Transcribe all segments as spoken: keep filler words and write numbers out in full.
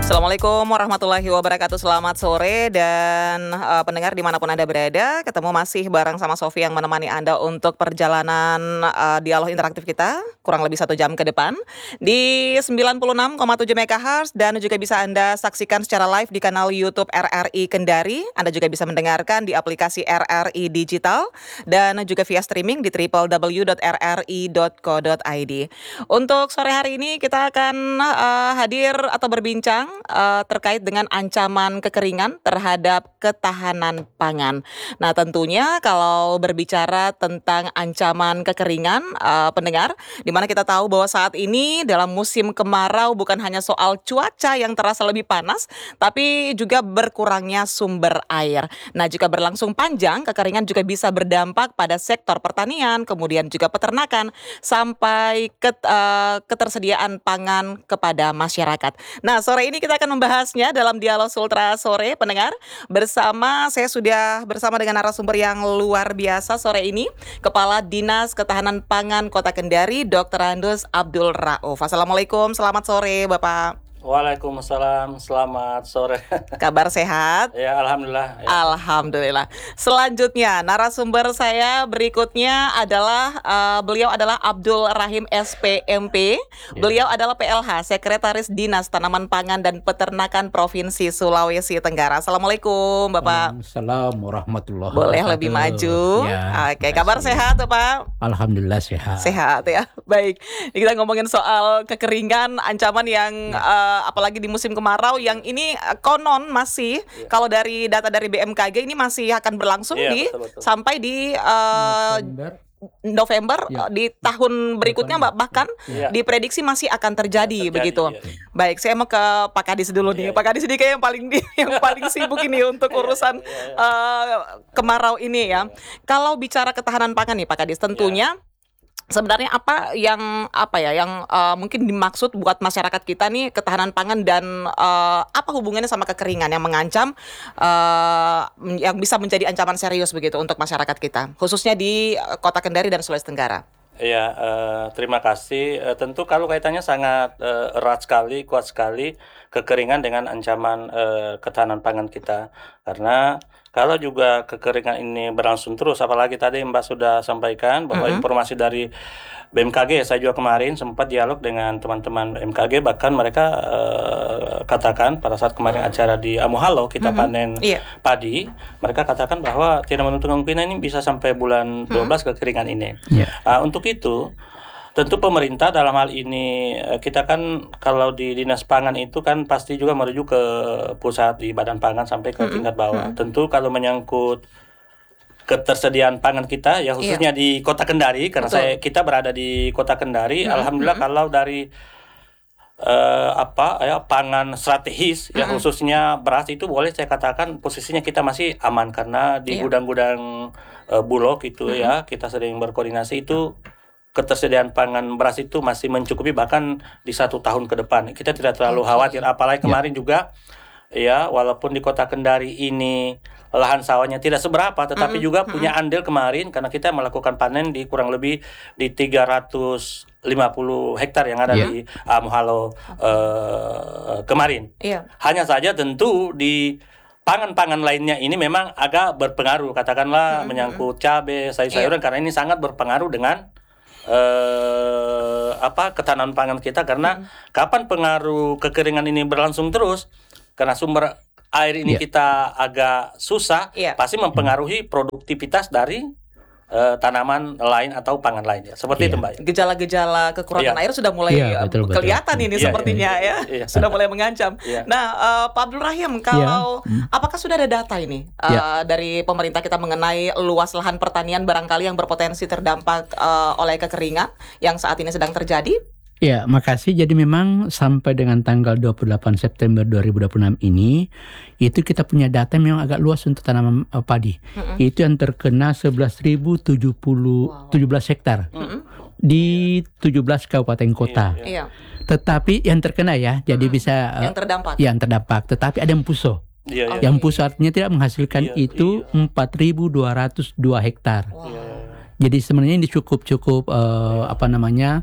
Assalamualaikum warahmatullahi wabarakatuh. Selamat sore dan uh, pendengar dimanapun Anda berada. Ketemu masih bareng sama Sofi yang menemani Anda untuk perjalanan uh, dialog interaktif kita kurang lebih satu jam ke depan di sembilan puluh enam koma tujuh megahertz dan juga bisa Anda saksikan secara live di kanal YouTube R R I Kendari. Anda juga bisa mendengarkan di aplikasi R R I Digital dan juga via streaming di w w w dot r r i dot co dot i d. Untuk sore hari ini kita akan uh, hadir atau berbincang Uh, terkait dengan ancaman kekeringan terhadap ketahanan pangan. Nah, tentunya kalau berbicara tentang ancaman kekeringan, uh, pendengar, di mana kita tahu bahwa saat ini dalam musim kemarau bukan hanya soal cuaca yang terasa lebih panas, tapi juga berkurangnya sumber air. Nah, jika berlangsung panjang, kekeringan juga bisa berdampak pada sektor pertanian, kemudian juga peternakan, sampai ke, uh, ketersediaan pangan kepada masyarakat. Nah, sore ini kita akan membahasnya dalam dialog Sultra Sore, pendengar. Bersama saya sudah bersama dengan narasumber yang luar biasa sore ini, Kepala Dinas Ketahanan Pangan Kota Kendari, Doktor Andus Abdul Rauf. Assalamualaikum, selamat sore Bapak. Waalaikumsalam, selamat sore. Kabar sehat? Ya, alhamdulillah. Ya. Alhamdulillah. Selanjutnya, narasumber saya berikutnya adalah uh, beliau adalah Abdul Rahim S P M P. Ya. Beliau adalah P L H, Sekretaris Dinas Tanaman Pangan dan Peternakan Provinsi Sulawesi Tenggara. Assalamualaikum, Bapak. Assalamualaikum warahmatullahi Boleh wabarakatuh. lebih maju. Ya, Oke, kabar sehat, Pak? Alhamdulillah sehat. Sehat ya. Baik. Kita ngomongin soal kekeringan, ancaman yang ya. uh, apalagi di musim kemarau yang ini konon masih ya. Kalau dari data dari B M K G ini masih akan berlangsung ya, di betul, betul. sampai di uh, November, November ya. Di tahun berikutnya Mbak bahkan ya. Diprediksi masih akan terjadi, terjadi begitu. Ya. Baik, saya mau ke Pak Kadis dulu nih. Ya. Pak Kadis ini kayak yang paling yang paling sibuk ini untuk urusan ya, ya, ya. Uh, kemarau ini ya. ya. Kalau bicara ketahanan pangan nih Pak Kadis, tentunya ya. Sebenarnya apa yang apa ya yang uh, mungkin dimaksud buat masyarakat kita nih ketahanan pangan dan uh, apa hubungannya sama kekeringan yang mengancam uh, yang bisa menjadi ancaman serius begitu untuk masyarakat kita khususnya di Kota Kendari dan Sulawesi Tenggara. Ya, uh, terima kasih. Uh, tentu kalau kaitannya sangat uh, erat sekali, kuat sekali kekeringan dengan ancaman uh, ketahanan pangan kita karena kalau juga kekeringan ini berlangsung terus, apalagi tadi Mbak sudah sampaikan bahwa mm-hmm. informasi dari B M K G, saya juga kemarin sempat dialog dengan teman-teman B M K G, bahkan mereka uh, katakan pada saat kemarin acara di Amuhalo kita mm-hmm. panen yeah. padi, mereka katakan bahwa tidak menutup kemungkinan ini bisa sampai bulan dua belas mm-hmm. kekeringan ini. Yeah. Uh, untuk itu tentu pemerintah dalam hal ini kita kan kalau di Dinas Pangan itu kan pasti juga merujuk ke pusat di Badan Pangan sampai ke tingkat bawah. Mm-hmm. Tentu kalau menyangkut ketersediaan pangan kita ya khususnya iya. di Kota Kendari karena Betul. saya kita berada di Kota Kendari, mm-hmm. alhamdulillah mm-hmm. kalau dari uh, apa ya pangan strategis mm-hmm. ya khususnya beras itu boleh saya katakan posisinya kita masih aman karena di iya. gudang-gudang uh, Bulog itu mm-hmm. ya kita sering berkoordinasi itu ketersediaan pangan beras itu masih mencukupi bahkan di satu tahun ke depan. Kita tidak terlalu khawatir. Apalagi kemarin ya. juga, ya walaupun di Kota Kendari ini lahan sawahnya tidak seberapa, tetapi mm-hmm. juga punya andil kemarin karena kita melakukan panen di kurang lebih di tiga ratus lima puluh hektar yang ada yeah. di Amuhalo uh, kemarin. Yeah. Hanya saja tentu di pangan-pangan lainnya ini memang agak berpengaruh, katakanlah mm-hmm. menyangkut cabai, sayur-sayuran yeah. karena ini sangat berpengaruh dengan Uh, apa ketahanan pangan kita karena hmm. kapan pengaruh kekeringan ini berlangsung terus karena sumber air ini yeah. kita agak susah yeah. pasti mempengaruhi produktivitas dari uh, tanaman lain atau pangan lainnya. Seperti yeah. itu, Mbak. Gejala-gejala kekurangan yeah. air sudah mulai yeah, betul, kelihatan betul. ini yeah, sepertinya yeah, ya. Yeah. Sudah mulai mengancam. Yeah. Nah, uh, Pak Abdul Rahim, kalau yeah. apakah sudah ada data ini uh, yeah. dari pemerintah kita mengenai luas lahan pertanian barangkali yang berpotensi terdampak uh, oleh kekeringan yang saat ini sedang terjadi? Ya, makasih. Jadi memang sampai dengan tanggal dua puluh delapan September dua ribu dua puluh enam ini, itu kita punya data memang agak luas untuk tanaman uh, padi. Mm-hmm. Itu yang terkena sebelas ribu tujuh belas hektar mm-hmm. di tujuh belas kabupaten kota. Iya. Tetapi yang terkena ya, jadi mm-hmm. bisa uh, yang terdampak. Yang terdampak. Tetapi ada yang puso. Iya, yang puso artinya tidak menghasilkan iya, itu iya. empat ribu dua ratus dua hektar. Wow. Jadi sebenarnya ini cukup cukup uh, apa namanya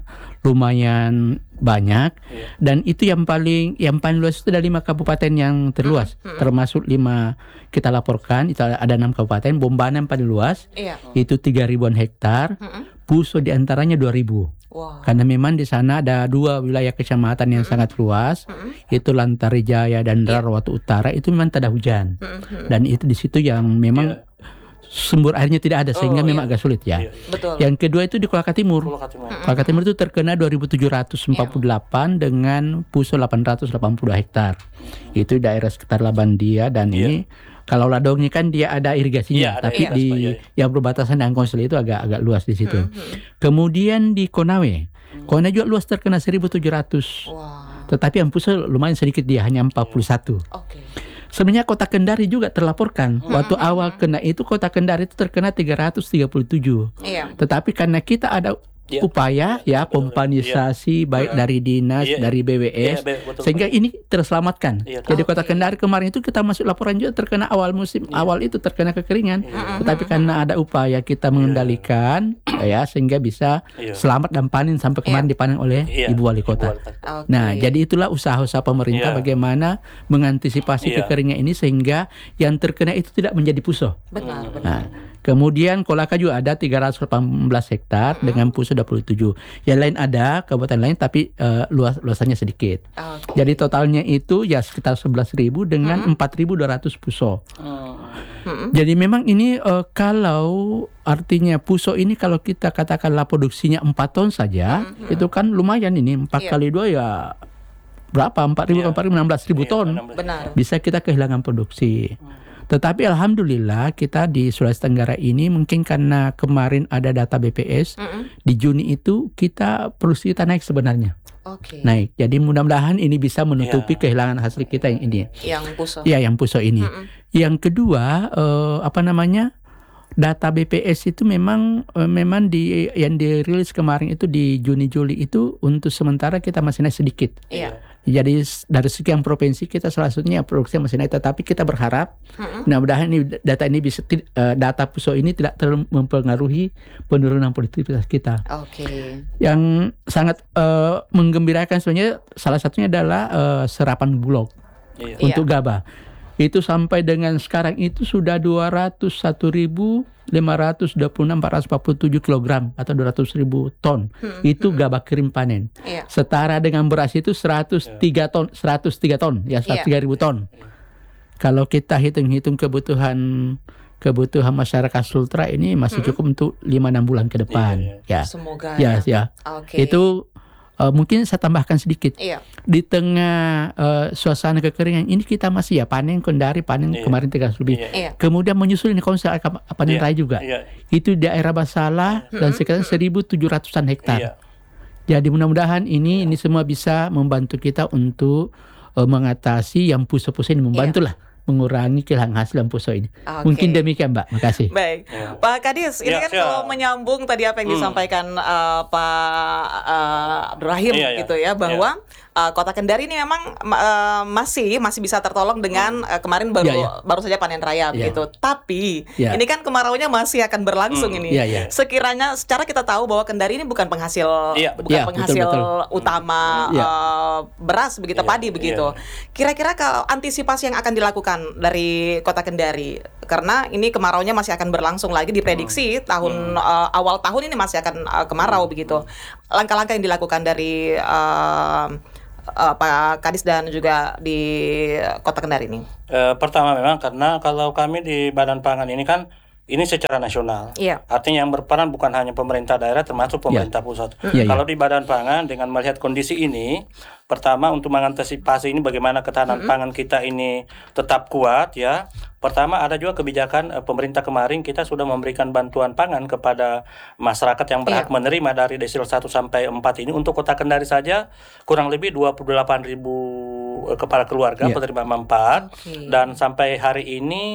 lumayan banyak, Iya. dan itu yang paling yang paling luas itu ada lima kabupaten yang terluas, Mm-mm. termasuk lima kita laporkan itu ada enam kabupaten. Bombana yang paling luas Iya. itu tiga ribuan hektar, Mm-mm. Puso di antaranya dua ribu. Wow. Karena memang di sana ada dua wilayah kecamatan yang sangat luas, Mm-mm. itu Lantarijaya dan Darawatu Utara, itu memang tak ada hujan. Mm-mm. Dan itu di situ yang memang Iya. sumber airnya tidak ada, sehingga Oh, memang iya. agak sulit ya. Iya, iya. Betul. Yang kedua itu di Kolaka Timur. Pulau Katimur. Kolaka Timur itu terkena dua ribu tujuh ratus empat puluh delapan dengan Puso delapan ratus delapan puluh dua hektar. Itu daerah sekitar Labandia, dan Iya. ini kalau Ladong ini kan dia ada irigasinya, Iya, ada tapi irigasi, di Pak, iya, yang berbatasan dengan Konsel itu agak agak luas di situ. Mm-mm. Kemudian di Konawe, Konawe juga luas terkena seribu tujuh ratus. Wow. Tetapi yang Puso lumayan sedikit, dia hanya empat puluh satu. Oke. Sebenarnya kota Kendari juga terlaporkan. Waktu awal kena itu kota Kendari itu terkena tiga ratus tiga puluh tujuh. Iya. Tetapi karena kita ada Iya. upaya ya betul. pompanisasi baik Iya. dari dinas, Iya. dari B W S, Iya, be- betul, sehingga betul. ini terselamatkan. Iya, Jadi kota Oke. Kendari kemarin itu kita masuk laporan juga terkena awal musim Iya. awal itu terkena kekeringan. Iya. Tetapi karena ada upaya kita mengendalikan ya sehingga bisa Iya. selamat dan panen sampai kemarin dipanen oleh Iya. Ibu Wali Kota. Oke. Nah, jadi itulah usaha-usaha pemerintah Iya. bagaimana mengantisipasi Iya. kekeringan ini sehingga yang terkena itu tidak menjadi Puso. benar, benar. Nah, kemudian Kolaka juga ada tiga ratus delapan belas hektar dengan Puso dua puluh tujuh. Yang lain ada kabupaten lain tapi eh, luas luasannya sedikit. Oke. Jadi totalnya itu ya sekitar sebelas ribu dengan empat ribu dua ratus Puso. Hmm. Mm-mm. Jadi memang ini eh, kalau artinya Puso ini kalau kita katakanlah produksinya empat ton saja, itu kan lumayan ini empat Iya. kali dua ya berapa? empat ribu, Iya. empat ribu, enam belas ribu Iya, ton. enam belas. Benar. Bisa kita kehilangan produksi. Tetapi alhamdulillah kita di Sulawesi Tenggara ini mungkin karena kemarin ada data B P S, Mm-mm. di Juni itu kita produksi kita naik sebenarnya. Oke. Naik. Jadi mudah-mudahan ini bisa menutupi Iya. kehilangan hasil kita yang ini. Yang Puso. Ya, yang Puso ini. Mm-mm. Yang kedua eh, apa namanya? Data B P S itu memang eh, memang di yang dirilis kemarin itu di Juni Juli itu untuk sementara kita masih naik sedikit. Iya. Jadi s- dari sekian provinsi kita salah satunya produksi masih naik, tetapi kita berharap Mm-mm. mudah-mudahan ini data ini bisa ti- eh, data Puso ini tidak terlalu mempengaruhi penurunan produktivitas kita. Oke. Yang sangat eh, menggembirakan sebenarnya salah satunya adalah eh, serapan bulog Iya. untuk gabah. Itu sampai dengan sekarang itu sudah dua ratus satu ribu lima ratus dua puluh enam empat ratus empat puluh tujuh kilogram atau dua ratus ribu ton. Itu gabah kering panen. Iya. Setara dengan beras itu seratus tiga ton, seratus tiga ton, ya seratus tiga ribu ton. Kalau kita hitung-hitung kebutuhan kebutuhan masyarakat Sultra ini masih cukup untuk lima enam bulan ke depan. Ya. Semoga Ya, ya. Oke. Itu eh, mungkin saya tambahkan sedikit. Iya. Di tengah eh, suasana kekeringan ini kita masih ya panen Kendari, panen Iya. kemarin tiga ratus lebih. Iya. Iya. Kemudian menyusul ini konsel apa- panen Iya. raya juga. Iya. Itu daerah Basalah dan sekitar seribu tujuh ratusan hektar. Iya. Jadi mudah-mudahan ini ini semua bisa membantu kita untuk eh, mengatasi yang Puso-Puso ini, membantulah mengurangi kehilangan hasil yang Puso ini. Oke. Mungkin demikian, Mbak. Makasih. Baik, Ya. Pak Kadis, ini Ya, kan siap. kalau menyambung tadi apa yang Hmm. disampaikan uh, Pak uh, Abdul Rahim Iya, iya. gitu ya, bahwa uh, Kota Kendari ini memang uh, masih masih bisa tertolong dengan uh, kemarin baru Iya, iya. baru saja panen raya Iya. begitu. Tapi Iya. ini kan kemaraunya masih akan berlangsung Hmm. ini. Iya, iya. Sekiranya secara kita tahu bahwa Kendari ini bukan penghasil Iya. bukan Iya, penghasil betul, utama Iya. uh, beras begitu, Iya, padi begitu. iya. Kira-kira kalau antisipasi yang akan dilakukan dari Kota Kendari, karena ini kemaraunya masih akan berlangsung lagi, diprediksi tahun uh, awal tahun ini masih akan uh, kemarau begitu. Langkah-langkah yang dilakukan dari uh, uh, Pak Kadis dan juga di Kota Kendari ini. Eh, pertama memang karena kalau kami di Badan Pangan ini kan ini secara nasional. Iya. Artinya yang berperan bukan hanya pemerintah daerah termasuk pemerintah pusat. Iya, Kalau di Badan Pangan dengan melihat kondisi ini, pertama untuk mengantisipasi ini bagaimana ketahanan pangan kita ini tetap kuat ya. Pertama ada juga kebijakan eh, pemerintah kemarin kita sudah memberikan bantuan pangan kepada masyarakat yang berhak Iya. menerima dari desil satu sampai empat ini. Untuk Kota Kendari saja kurang lebih dua puluh delapan ribu eh, kepala keluarga Iya. penerima manfaat. Oke. Dan sampai hari ini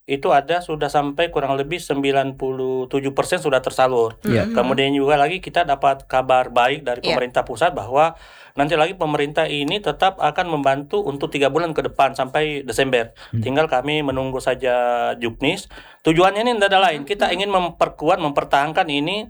itu ada sudah sampai kurang lebih sembilan puluh tujuh persen sudah tersalur. Iya. Kemudian juga lagi kita dapat kabar baik dari Iya. pemerintah pusat bahwa nanti lagi pemerintah ini tetap akan membantu untuk tiga bulan ke depan sampai Desember. Hmm. Tinggal kami menunggu saja Juknis. Tujuannya ini tidak ada lain. Kita ingin memperkuat, mempertahankan ini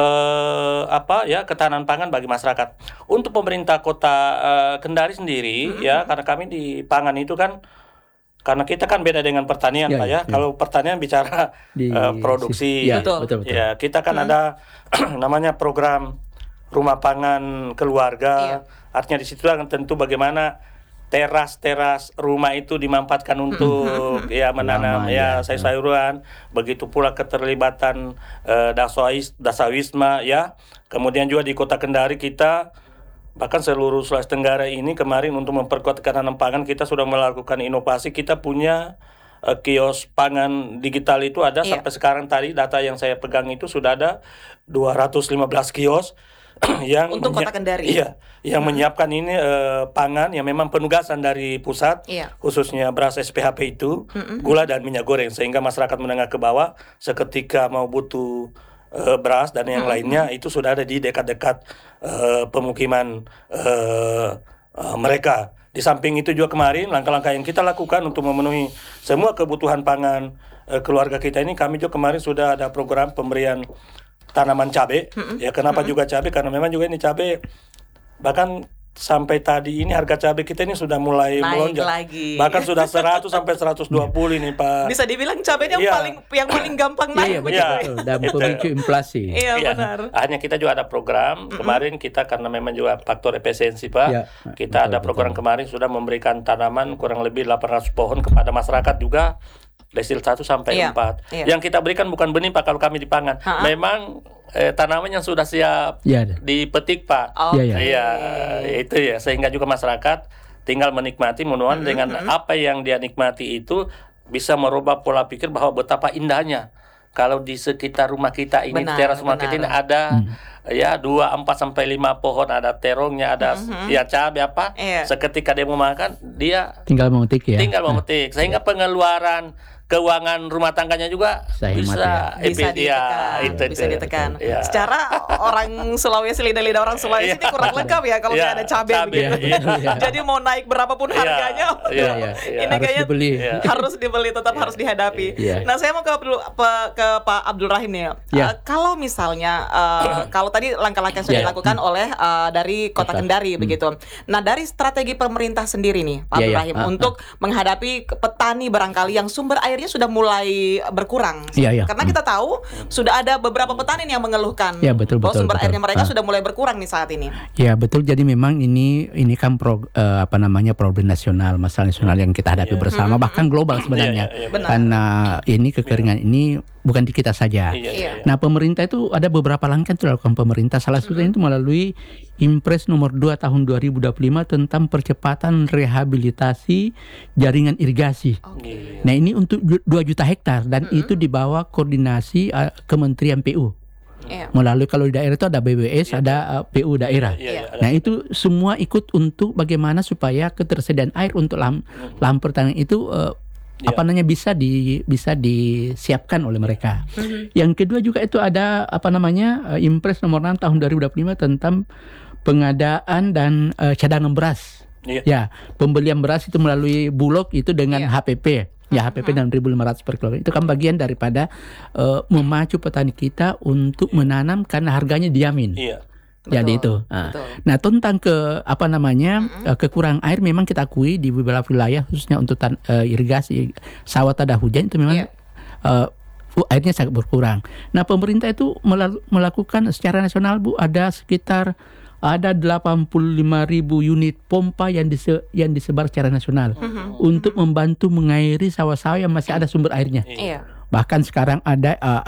eh, apa ya ketahanan pangan bagi masyarakat. Untuk pemerintah kota eh, Kendari sendiri ya, karena kami di pangan itu kan, karena kita kan beda dengan pertanian, Ya, Pak ya, ya. ya. Kalau pertanian bicara Di eh, produksi, ya, Betul. betul, betul. ya kita kan ada namanya program rumah pangan keluarga. Artinya di situ kan tentu bagaimana teras-teras rumah itu dimanfaatkan untuk ya menanam Tanaman, ya ya. sayur-sayuran. Begitu pula keterlibatan eh, dasawis, dasawisma ya. Kemudian juga di Kota Kendari kita, bahkan seluruh Sulawesi Tenggara ini kemarin untuk memperkuat ketahanan pangan kita sudah melakukan inovasi. Kita punya eh, kios pangan digital itu ada Iya. sampai sekarang, tadi data yang saya pegang itu sudah ada dua ratus lima belas kios yang Untuk Kota menyiap- Kendari. Iya, yang menyiapkan ini eh, pangan yang memang penugasan dari pusat, Iya. khususnya beras S P H P itu, gula dan minyak goreng, sehingga masyarakat menengah ke bawah seketika mau butuh eh, beras dan yang lainnya itu sudah ada di dekat-dekat eh, pemukiman eh, eh, mereka. Di samping itu juga kemarin langkah-langkah yang kita lakukan untuk memenuhi semua kebutuhan pangan eh, keluarga kita ini, kami juga kemarin sudah ada program pemberian tanaman cabai. Ya kenapa juga cabai? Karena memang juga ini cabai, bahkan sampai tadi ini harga cabai kita ini sudah mulai Naik melonjak. lagi. Bahkan sudah seratus sampai seratus dua puluh ini, Pak. Bisa dibilang cabenya yang Iya. paling yang paling gampang Iya, naik iya, betul, begitu. Iya. betul. Dan Itu. pemicu inflasi. Iya, Iya, benar. hanya kita juga ada program kemarin kita karena memang juga faktor efisiensi, Pak. Iya, Kita betul, ada program betul. kemarin sudah memberikan tanaman kurang lebih delapan ratus pohon kepada masyarakat juga, desil satu sampai Iya, empat. iya. Yang kita berikan bukan benih, Pak, kalau kami di pangan. Ha-ha. Memang eh, tanaman yang sudah siap Iya, ada. dipetik, Pak. Oke. Iya, Iya, itu ya, sehingga juga masyarakat tinggal menikmati, mudah-mudahan dengan apa yang dia nikmati itu bisa merubah pola pikir bahwa betapa indahnya kalau di sekitar rumah kita ini, Benar, di teras rumah benar. kita ini ada ya dua, empat sampai lima pohon, ada terongnya, ada ya cabai apa. Iya. Seketika dia mau makan, dia Tinggal memetik ya. tinggal memetik, sehingga pengeluaran keuangan rumah tangganya juga Bisa hemat bisa Bisa epi- ya, ditekan, itu, bisa itu. ditekan. Ya. Secara orang Sulawesi, lidah-lidah orang Sulawesi Iya. ini kurang lengkap ya kalau Iya, tidak ada cabai cabai, begitu. iya. Jadi mau naik berapapun Iya, harganya, iya, iya. ini Harus kayaknya dibeli. Iya. harus dibeli, tetap harus dihadapi. Iya. Nah, saya mau ke Abdul- pe- ke Pak Abdul Rahim nih. Iya. Eh, kalau misalnya eh, kalau tadi langkah-langkah yang sudah Iya. dilakukan oleh eh, dari Kota Kota. Kendari begitu. Nah, dari strategi pemerintah sendiri nih, Pak Iya, Abdul iya. Rahim, Ah, untuk menghadapi ke- petani barangkali yang sumber airnya sudah mulai berkurang. Iya, iya. Karena kita tahu sudah ada beberapa petani yang mengeluhkan Iya, betul, bahwa betul, sumber betul. airnya mereka Ah. sudah mulai berkurang nih saat ini. Ya betul, jadi memang ini ini kan pro, eh, apa namanya problem nasional, masalah nasional yang kita hadapi Iya. bersama, bahkan global sebenarnya. Iya, iya, iya, benar. Karena ini kekeringan ini bukan di kita saja. Iya, Iya. iya. Nah, pemerintah itu ada beberapa langkah yang dilakukan pemerintah. Salah satunya itu melalui Impres nomor dua tahun dua ribu dua puluh lima tentang percepatan rehabilitasi jaringan irigasi. Iya. Nah, ini untuk dua juta hektar dan itu di bawah koordinasi eh, Kementerian P U. Iya. Melalui kalau di daerah itu ada B W S, ada eh, P U daerah. Iya, iya, ada. Nah, itu semua ikut untuk bagaimana supaya ketersediaan air untuk lam, lahan pertanian itu eh, Iya. apa namanya bisa di bisa disiapkan oleh mereka. Yang kedua juga itu ada apa namanya eh, Impres nomor enam tahun dua ribu dua puluh lima tentang pengadaan dan eh, cadangan beras. Iya. Ya, pembelian beras itu melalui Bulog itu dengan Iya. H P P. Ya, H P P enam ribu lima ratus per kilogram. Itu kan bagian daripada eh, memacu petani kita untuk menanam karena harganya dijamin. Iya. Jadi Betul, itu. Nah, betul. nah, tentang ke apa namanya eh, kekurangan air memang kita akui di beberapa wilayah khususnya untuk tan- eh, irigasi sawah tada hujan itu memang Iya. eh, uh, airnya sangat berkurang. Nah, pemerintah itu melalu- melakukan secara nasional Bu ada sekitar ada delapan puluh lima ribu unit pompa yang dise- yang disebar secara nasional untuk membantu mengairi sawah-sawah yang masih ada sumber airnya. Iya. Bahkan sekarang ada uh,